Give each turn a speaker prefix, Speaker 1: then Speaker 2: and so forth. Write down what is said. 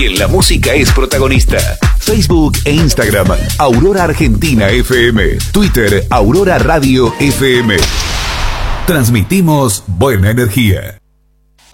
Speaker 1: En la música es protagonista. Facebook e Instagram, Aurora Argentina FM. Twitter, Aurora Radio FM. Transmitimos buena energía.